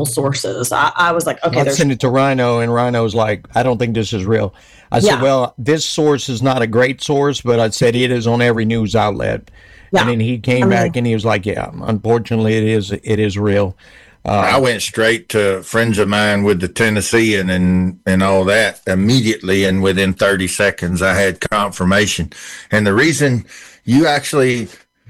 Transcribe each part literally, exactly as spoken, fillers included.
multiple sources. I, I was like, okay, I there's sent it to Rhino, and Rhino's like, I don't think this is real. I said, Yeah. well, this source is not a great source, but I said it is on every news outlet. Yeah. And then he came I mean- back and he was like, yeah, unfortunately, it is it is real. I went straight to friends of mine with the Tennessean and, and all that immediately, and within thirty seconds, I had confirmation. And the reason you actually,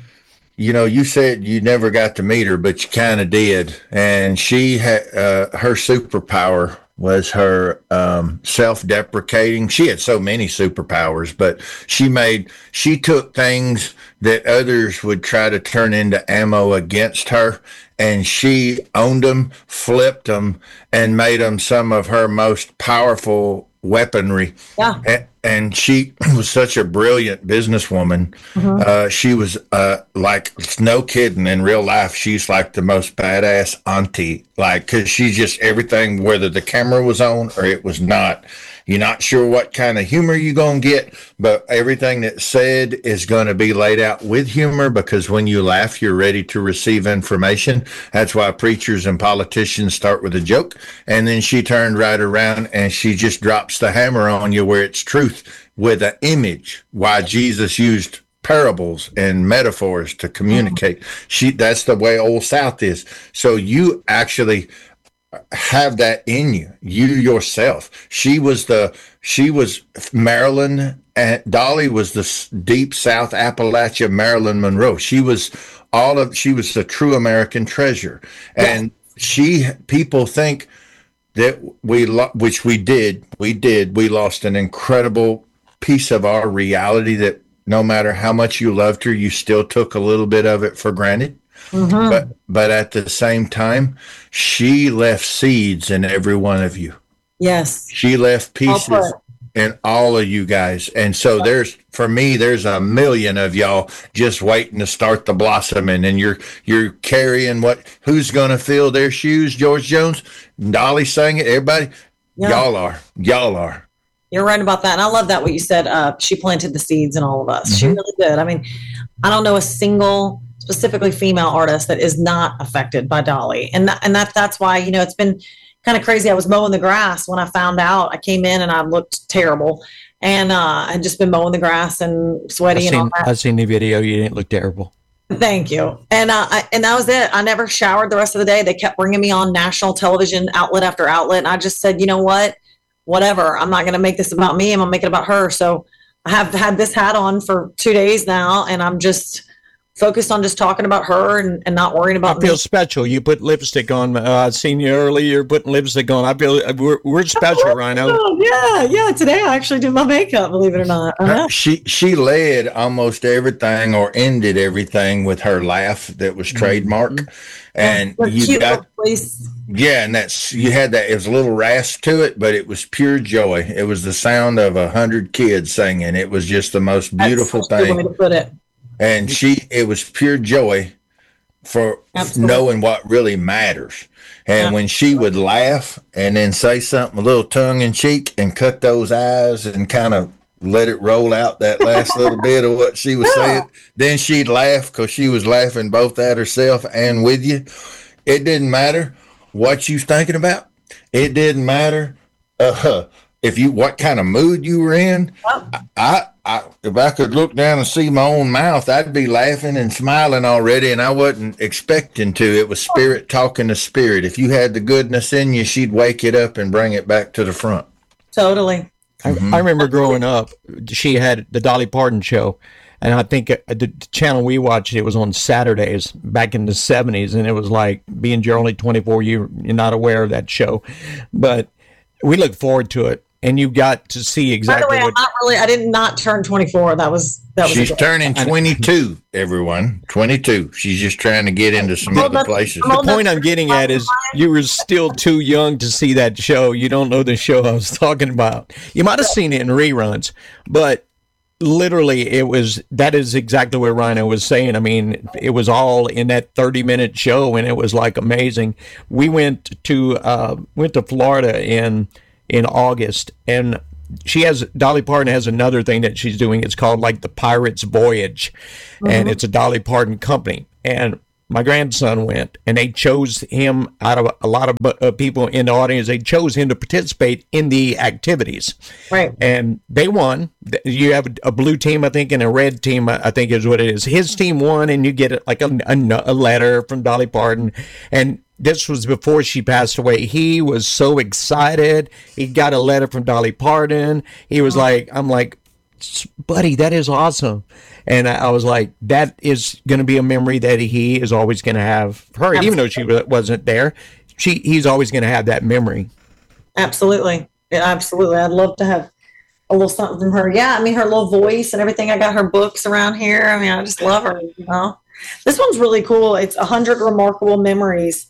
you know, you said you never got to meet her, but you kind of did. And she had uh, her superpower was her um, self-deprecating. She had so many superpowers, but she made she took things that others would try to turn into ammo against her, and she owned them, flipped them, and made them some of her most powerful weaponry. Yeah. And, and she was such a brilliant businesswoman. Mm-hmm. Uh, she was uh, like, no kidding, in real life, she's like the most badass auntie. Like, because she's just everything, whether the camera was on or it was not. You're not sure what kind of humor you're going to get, but everything that's said is going to be laid out with humor, because when you laugh, you're ready to receive information. That's why preachers and politicians start with a joke. And then she turned right around and she just drops the hammer on you where it's truth with an image. Why Jesus used parables and metaphors to communicate. She, that's the way Old South is. So you actually have that in you, you yourself. She was the, she was Marilyn, and Dolly was the deep South Appalachia Marilyn Monroe. She was all of, she was the true American treasure. And she, people think that we, lo- which we did, we did, we lost an incredible piece of our reality, that no matter how much you loved her, you still took a little bit of it for granted. Mm-hmm. But but at the same time, she left seeds in every one of you. Yes. She left pieces in all of you guys. And so there's, for me, there's a million of y'all just waiting to start the blossoming. And you're you're carrying what, who's going to fill their shoes? George Jones, Dolly sang it, everybody. Yeah. Y'all are. Y'all are. You're right about that. And I love that what you said. Uh, she planted the seeds in all of us. Mm-hmm. She really did. I mean, I don't know a single specifically female artist that is not affected by Dolly. And that, and that, that's why, you know, it's been kind of crazy. I was mowing the grass when I found out. I came in and I looked terrible, and uh, I'd just been mowing the grass and sweaty I've and seen, all that. I've seen the video. You didn't look terrible. Thank you. And uh, I, and that was it. I never showered the rest of the day. They kept bringing me on national television outlet after outlet. And I just said, you know what, whatever. I'm not going to make this about me. I'm going to make it about her. So I have had this hat on for two days now, and I'm just focused on just talking about her and, and not worrying about I feel me. special. You put lipstick on. Uh, I seen you earlier. You're putting lipstick on. I feel we're, we're special, Rhino. Oh, yeah, yeah. Today I actually did my makeup, believe it or not. Uh-huh. She she led almost everything, or ended everything, with her laugh that was trademark. Mm-hmm. And yeah, you got voice. Yeah, and that's, you had that, it was a little rasp to it, but it was pure joy. It was the sound of a hundred kids singing. It was just the most beautiful that's thing. Way to put it. And she, it was pure joy for Absolutely. knowing what really matters. And yeah. when she would laugh and then say something a little tongue in cheek and cut those eyes and kind of let it roll out that last little bit of what she was yeah. saying, then she'd laugh because she was laughing both at herself and with you. It didn't matter what you was thinking about. It didn't matter uh, if you, what kind of mood you were in. Oh. I, I, if I could look down and see my own mouth, I'd be laughing and smiling already, and I wasn't expecting to. It was spirit talking to spirit. If you had the goodness in you, she'd wake it up and bring it back to the front. Totally. I, mm-hmm. I remember growing up, she had the Dolly Parton show, and I think the channel we watched, it was on Saturdays back in the seventies, and it was like, being you're only twenty-four, you, you're not aware of that show, but we look forward to it. And you got to see exactly. By the way, what, I'm not really. I did not turn twenty-four. That was that was. She's turning twenty-two. Everyone, twenty-two. She's just trying to get into some other places. The point I'm getting at is, you were still too young to see that show. You don't know the show I was talking about. You might have seen it in reruns, but literally, it was. That is exactly what Rhino was saying. I mean, it was all in that thirty minute show, and it was like amazing. We went to uh, went to Florida in. in August, and she has, Dolly Parton has another thing that she's doing. It's called like the Pirate's Voyage, mm-hmm. and it's a Dolly Parton company. And my grandson went, and they chose him out of a lot of uh, people in the audience. They chose him to participate in the activities. Right. And they won. You have a blue team, I think, and a red team, I think is what it is. His team won, and you get like a, a, a letter from Dolly Parton. And this was before she passed away. He was so excited. He got a letter from Dolly Parton. He was like, I'm like, buddy, that is awesome. And I, I was like, that is going to be a memory that he is always going to have her, Absolutely. Even though she wasn't there. She, he's always going to have that memory. Absolutely. Yeah, absolutely. I'd love to have a little something from her. Yeah. I mean, her little voice and everything. I got her books around here. I mean, I just love her, you know. This one's really cool. It's a hundred remarkable memories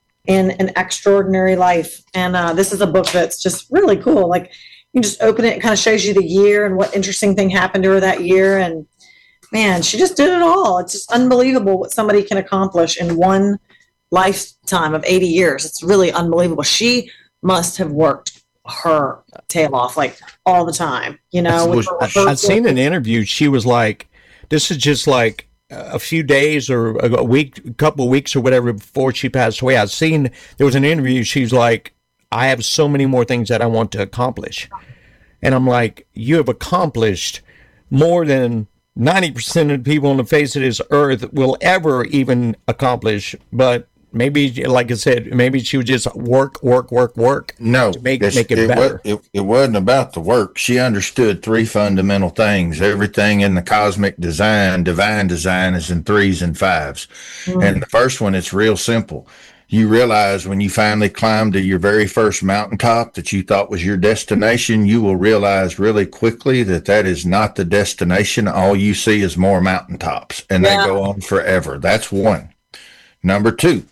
in an extraordinary life. And uh, this is a book that's just really cool. Like, you can just open it. It kind of shows you the year and what interesting thing happened to her that year. And man, she just did it all. It's just unbelievable what somebody can accomplish in one lifetime of eighty years. It's really unbelievable. She must have worked her tail off like all the time, you know. Was, her, I've seen an interview. She was like, this is just like a few days or a week, a couple of weeks or whatever before she passed away. I've seen, there was an interview. She's like, I have so many more things that I want to accomplish. And I'm like, you have accomplished more than ninety percent of the people on the face of this earth will ever even accomplish. But maybe, like I said, maybe she would just work, work, work, work. No, to make, make it, it better. Was, it, it wasn't about the work. She understood three fundamental things. Everything in the cosmic design, divine design, is in threes and fives. Mm. And the first one, it's real simple. You realize when you finally climb to your very first mountaintop that you thought was your destination, you will realize really quickly that that is not the destination. All you see is more mountaintops, and yeah. they go on forever. That's one. Number two,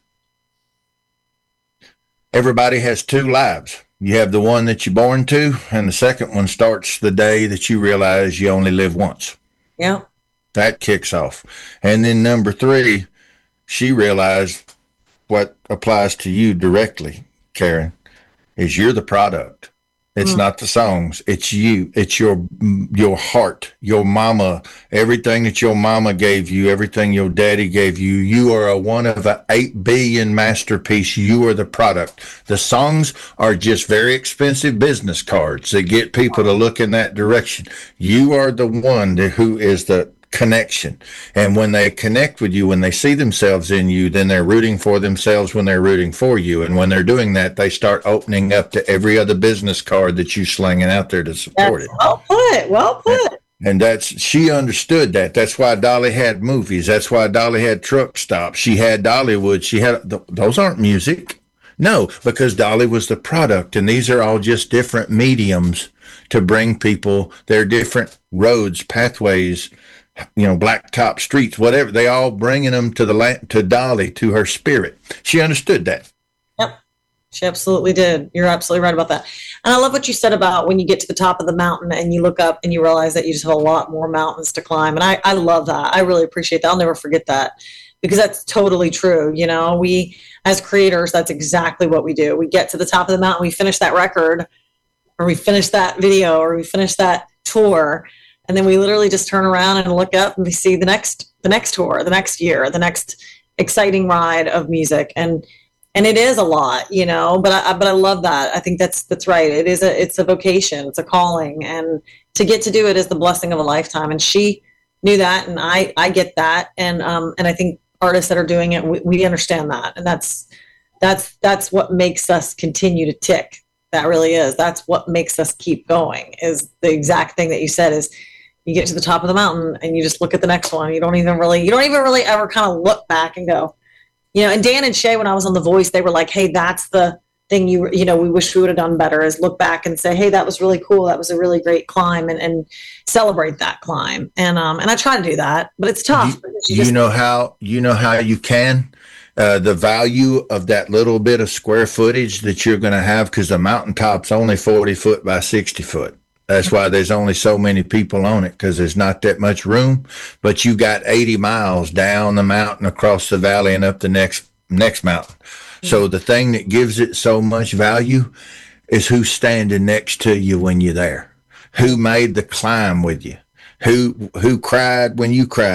everybody has two lives. You have the one that you're born to, and the second one starts the day that you realize you only live once. Yeah. That kicks off. And then number three, she realized what applies to you directly, Karen, is you're the product. It's mm. not the songs. It's you. It's your your heart, your mama, everything that your mama gave you, everything your daddy gave you. You are a one of an eight billion masterpiece. You are the product. The songs are just very expensive business cards that get people to look in that direction. You are the one that, who is the connection. And when they connect with you, when they see themselves in you, then they're rooting for themselves when they're rooting for you. And when they're doing that, they start opening up to every other business card that you're slinging out there to support that's it. Well put, well put. And that's, she understood that. That's why Dolly had movies. That's why Dolly had truck stops. She had Dollywood. She had, those aren't music. No, because Dolly was the product. And these are all just different mediums to bring people their different roads, pathways, you know, blacktop streets, whatever. They all bringing them to the land, to Dolly, to her spirit. She understood that. Yep, she absolutely did. You're absolutely right about that. And I love what you said about when you get to the top of the mountain and you look up and you realize that you just have a lot more mountains to climb. And I, I love that. I really appreciate that. I'll never forget that because that's totally true. You know, we as creators, that's exactly what we do. We get to the top of the mountain, we finish that record, or we finish that video, or we finish that tour. And then we literally just turn around and look up and we see the next, the next tour, the next year, the next exciting ride of music. And, and it is a lot, you know, but I, but I love that. I think that's, that's right. It is a, it's a vocation, it's a calling, and to get to do it is the blessing of a lifetime. And she knew that. And I, I get that. And, um, and I think artists that are doing it, we, we understand that. And that's, that's, that's what makes us continue to tick. That really is. That's what makes us keep going, is the exact thing that you said is, you get to the top of the mountain and you just look at the next one. You don't even really, you don't even really ever kind of look back and go, you know, and Dan and Shay, when I was on The Voice, they were like, hey, that's the thing you, you know, we wish we would have done better, is look back and say, hey, that was really cool. That was a really great climb, and, and celebrate that climb. And, um, and I try to do that, but it's tough. You, you, you just, know how, you know how you can, uh, the value of that little bit of square footage that you're going to have, because the mountaintop's only forty foot by sixty foot. That's why there's only so many people on it, because there's not that much room. But you got eighty miles down the mountain, across the valley, and up the next next mountain. So the thing that gives it so much value is who's standing next to you when you're there, who made the climb with you, who who cried when you cried,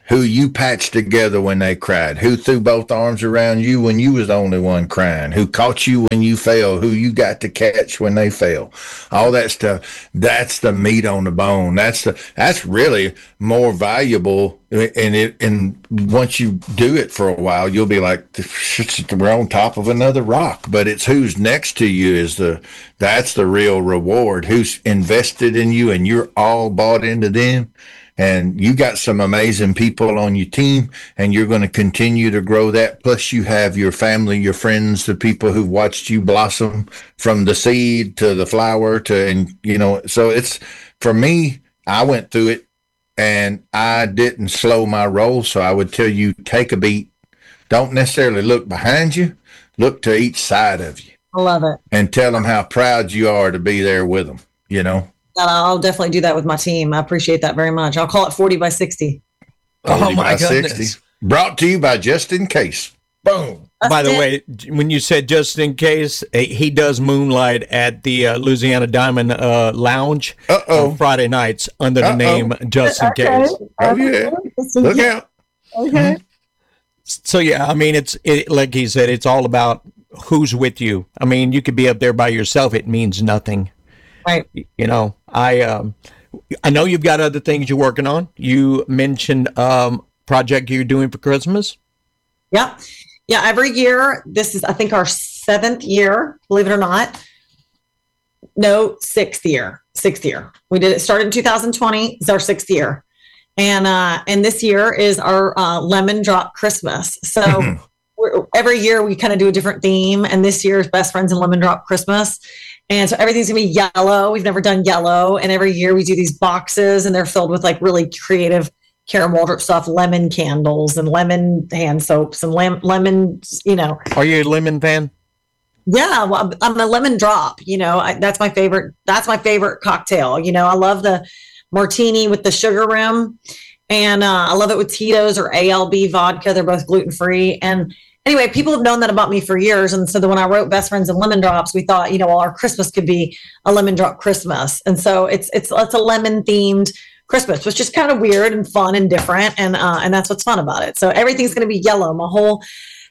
who you patched together when they cried, who threw both arms around you when you was the only one crying, who caught you when you fell, who you got to catch when they fell. All that stuff, that's the meat on the bone. That's the, that's really more valuable. And it, and once you do it for a while, you'll be like, we're on top of another rock. But it's who's next to you is the, that's the real reward. Who's invested in you and you're all bought into them. And you got some amazing people on your team, and you're going to continue to grow that. Plus, you have your family, your friends, the people who watched you blossom from the seed to the flower to, and you know, so it's, for me, I went through it and I didn't slow my roll. So I would tell you, take a beat. Don't necessarily look behind you, look to each side of you. I love it. And tell them how proud you are to be there with them, you know? I'll definitely do that with my team. I appreciate that very much. I'll call it forty by sixty. Oh, my goodness. sixty. Brought to you by Just In Case. Boom. That's by the it. way, when you said Just In Case, he does moonlight at the uh, Louisiana Diamond uh, Lounge on Friday nights under the Uh-oh. name Just In okay. Case. Oh, yeah. Look out. Okay. So, yeah, I mean, it's it, like he said, it's all about who's with you. I mean, you could be up there by yourself. It means nothing. Right. You know, I um, I know you've got other things you're working on. You mentioned um project you're doing for Christmas. Yeah. Yeah. Every year, this is, I think, our seventh year, believe it or not. No, sixth year, sixth year. We did it, started in two thousand twenty. It's our sixth year. And, uh, and this year is our uh, Lemon Drop Christmas. So we're, every year we kind of do a different theme. And this year is Best Friends and Lemon Drop Christmas. And so everything's gonna be yellow. We've never done yellow. And every year we do these boxes and they're filled with like really creative Karen Waldrop stuff, lemon candles and lemon hand soaps and lem- lemon, you know. Are you a lemon fan? Yeah, well, I'm a lemon drop, you know, I, that's my favorite. That's my favorite cocktail. You know, I love the martini with the sugar rim and uh, I love it with Tito's or A L B vodka. They're both gluten-free. And anyway, people have known that about me for years. And so then when I wrote Best Friends and Lemon Drops, we thought, you know, well, our Christmas could be a lemon drop Christmas. And so it's it's it's a lemon themed Christmas, which is kind of weird and fun and different. And uh, and that's what's fun about it. So everything's going to be yellow. My whole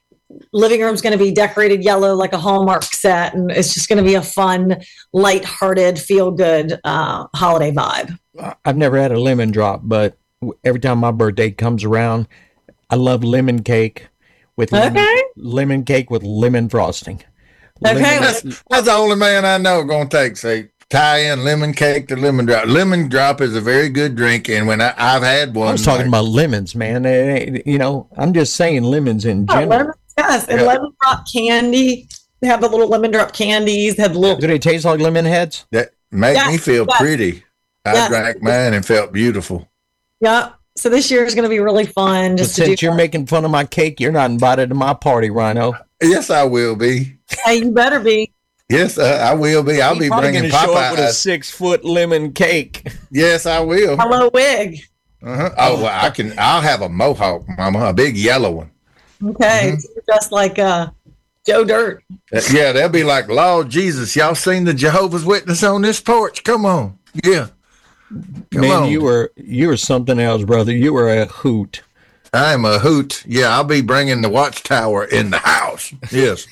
living room's going to be decorated yellow like a Hallmark set. And it's just going to be a fun, lighthearted, feel good uh, holiday vibe. I've never had a lemon drop, but every time my birthday comes around, I love lemon cake. With lemon, okay. lemon cake with lemon frosting. Okay. Lemon, that's, that's the only man I know going to take, say, tie in lemon cake to lemon drop. Lemon drop is a very good drink, and when I, I've had one. I was talking like, about lemons, man. You know, I'm just saying lemons in oh, general. Lemon, yes, and yeah. lemon drop candy. They have the little lemon drop candies. They have the little. Do they taste like lemon heads? That make yes, me feel yes. pretty. I yes. drank mine and felt beautiful. Yeah. So this year is going to be really fun. Just but to since do you're making fun of my cake, you're not invited to my party, Rhino. Yes, I will be. Hey, you better be. Yes, uh, I will be. I'll He's be bringing Popeyes. Show up with a six foot lemon cake. Yes, I will. Hello, wig. Uh-huh. Oh, well, I can. I'll have a mohawk, Mama, a big yellow one. Okay, mm-hmm. so just like uh, Joe Dirt. Uh, yeah, they'll be like, Lord Jesus, y'all seen the Jehovah's Witness on this porch? Come on, yeah. Come Man, on. you were you were something else, brother. You were a hoot. I'm a hoot. Yeah, I'll be bringing the watchtower in the house. Yes.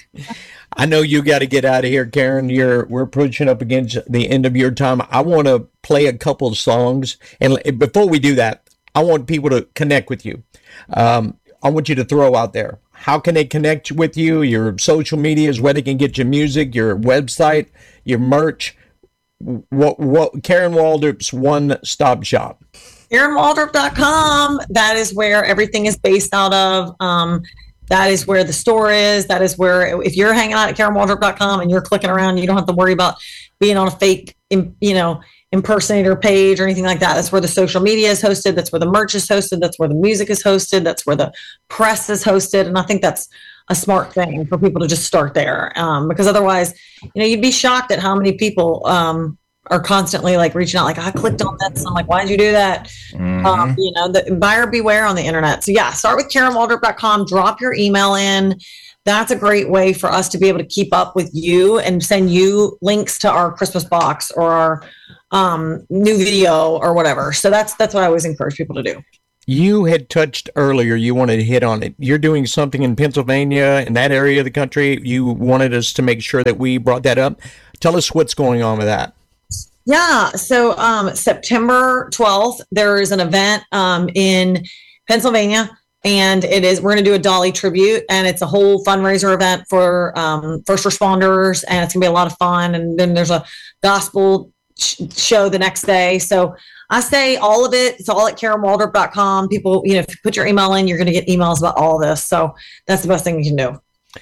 I know you got to get out of here, Karen. You're we're pushing up against the end of your time. I want to play a couple of songs, and before we do that, I want people to connect with you. Um, I want you to throw out there how can they connect with you, your social medias, where they can get your music, your website, your merch. What what Karen Waldrop's one stop shop. Karen Waldrop dot com. That is where everything is based out of. Um, that is where the store is. That is where, if you're hanging out at Karen Waldrop dot com and you're clicking around, you don't have to worry about being on a fake, you know, impersonator page or anything like that. That's where the social media is hosted. That's where the merch is hosted. That's where the music is hosted. That's where the press is hosted. And I think that's a smart thing for people to just start there. Um, because otherwise, you know, you'd be shocked at how many people, um, are constantly like reaching out, like, I clicked on this. I'm like, why did you do that? Mm-hmm. Um, you know, the buyer beware on the internet. So yeah, start with Karen Waldrop dot com, drop your email in. That's a great way for us to be able to keep up with you and send you links to our Christmas box or our um, new video or whatever. So that's, that's what I always encourage people to do. You had touched earlier, you wanted to hit on it. You're doing something in Pennsylvania, in that area of the country. You wanted us to make sure that we brought that up. Tell us what's going on with that. Yeah. So um, September twelfth, there is an event um, in Pennsylvania, and it is, we're going to do a Dolly tribute, and it's a whole fundraiser event for um, first responders, and it's going to be a lot of fun. And then there's a gospel sh- show the next day. So I say all of it. It's all at Karen Waldrop dot com. People, you know, if you put your email in, you're going to get emails about all this. So that's the best thing you can do.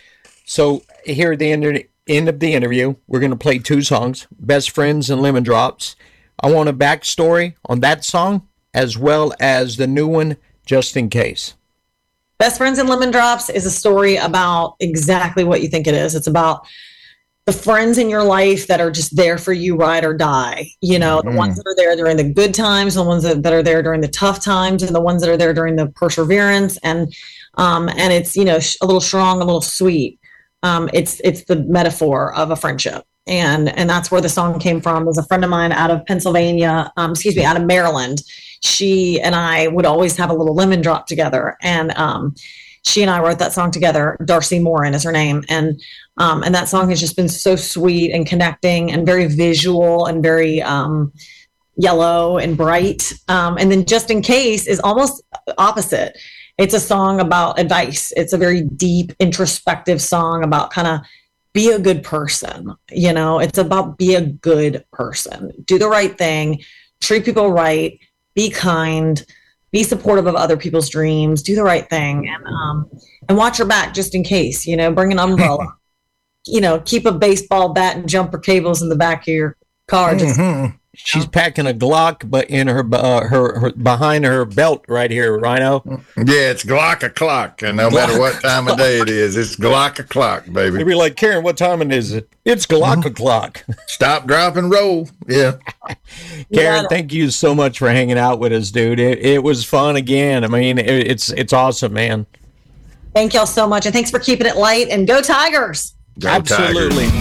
So here at the end of the, end of the interview, we're going to play two songs, Best Friends and Lemon Drops. I want a backstory on that song as well as the new one, Just in Case. Best Friends and Lemon Drops is a story about exactly what you think it is. It's about the friends in your life that are just there for you, ride or die. You know, mm-hmm. the ones that are there during the good times, the ones that, that are there during the tough times, and the ones that are there during the perseverance. And um, and it's, you know, a little strong, a little sweet. Um, it's it's the metaphor of a friendship. And and that's where the song came from. There's a friend of mine out of Pennsylvania, um, excuse me, out of Maryland. She and I would always have a little lemon drop together. And um, she and I wrote that song together. Darcy Morin is her name. And um, and that song has just been so sweet and connecting and very visual and very um, yellow and bright. Um, and then Just in Case is almost opposite. It's a song about advice. It's a very deep, introspective song about kind of be a good person. You know, it's about be a good person. Do the right thing. Treat people right. Be kind. Be supportive of other people's dreams. Do the right thing. And um, and watch your back just in case. You know, bring an umbrella. You know, keep a baseball bat and jumper cables in the back of your car. Just, mm-hmm. She's packing a Glock, but in her, uh, her her behind her belt right here, Rhino. Yeah, it's Glock o'clock, and no Glock matter what time of day it is, it's Glock o'clock, baby. They'd be like, Karen, what time is it? It's Glock mm-hmm. o'clock. Stop, drop, and roll. Yeah. Karen, thank you so much for hanging out with us, dude. It, it was fun again. I mean, it, it's it's awesome, man. Thank y'all so much, and thanks for keeping it light. And go Tigers! Go Absolutely. Tigers.